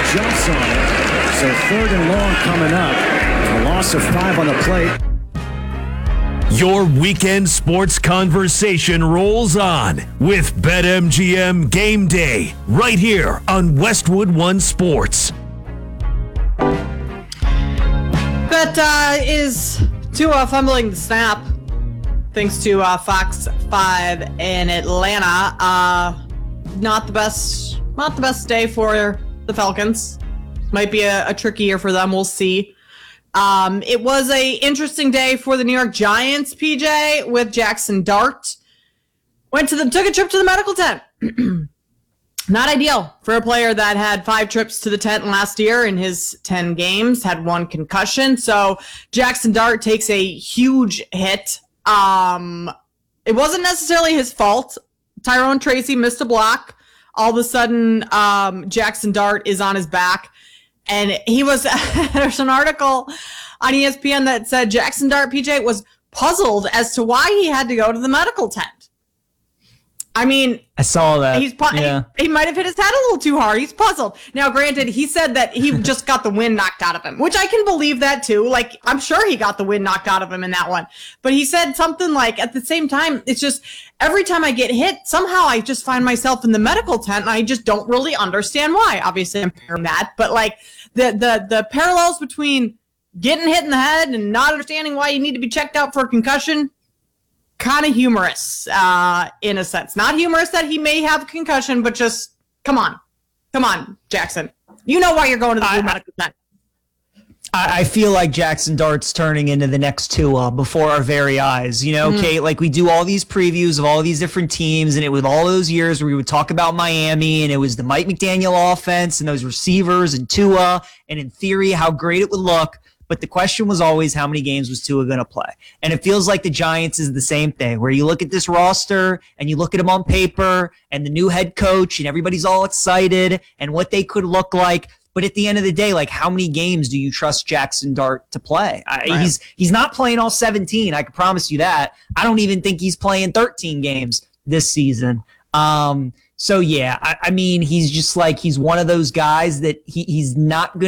jumps on it. So 3rd and long coming up. A loss of 5 on the plate. Your weekend sports conversation rolls on with BetMGM Game Day right here on Westwood One Sports. That is Tua fumbling the snap thanks to Fox 5 in Atlanta. Not the best day for the Falcons. Might be a tricky year for them. We'll see. It was a interesting day for the New York Giants, PJ, with Jackson Dart. Took a trip to the medical tent. Not ideal for a player that had 5 trips to the tent last year in his 10 games, had 1 concussion. So Jackson Dart takes a huge hit. It wasn't necessarily his fault. Tyrone Tracy missed a block. All of a sudden, Jackson Dart is on his back. And there's an article on ESPN that said Jackson Dart, PJ, was puzzled as to why he had to go to the medical tent. I mean, I saw that. He might have hit his head a little too hard. He's puzzled. Now, granted, he said that he just got the wind knocked out of him, which I can believe that too. Like, I'm sure he got the wind knocked out of him in that one. But he said something like, at the same time, it's just every time I get hit, somehow I just find myself in the medical tent and I just don't really understand why. Obviously, I'm hearing that. But like the parallels between getting hit in the head and not understanding why you need to be checked out for a concussion, kind of humorous in a sense. Not humorous that he may have a concussion, but just come on, Jackson. You know why you're going to the medical tent. I feel like Jackson Dart's turning into the next Tua before our very eyes. You know, Kate, like we do all these previews of all these different teams, and it was all those years where we would talk about Miami, and it was the Mike McDaniel offense and those receivers and Tua, and in theory, how great it would look. But the question was always, how many games was Tua going to play? And it feels like the Giants is the same thing, where you look at this roster and you look at them on paper and the new head coach and everybody's all excited and what they could look like. But at the end of the day, like, how many games do you trust Jackson Dart to play? Right. He's not playing all 17. I can promise you that. I don't even think he's playing 13 games this season. So, yeah, I mean, he's just like, he's one of those guys that he's not going